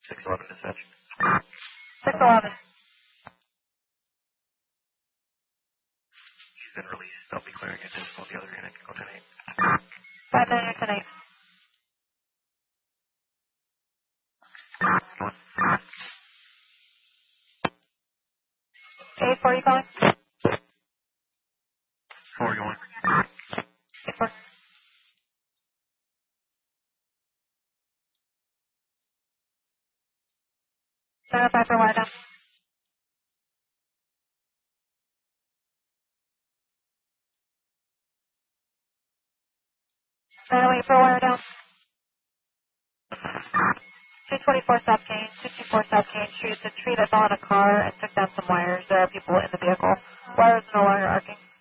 611 dispatch. 611. She's been released. I'll be clearing it to the other unit. Go 10-8. 5 minutes to 8. Going. 8, 4, you calling? 4 going. 8, 4. Center 5 for wire down. 908 for wire down. 224 South Kane, 224 South Kane Street. The tree that fell on a car and took down some wires. There are people in the vehicle. Wires no longer arcing.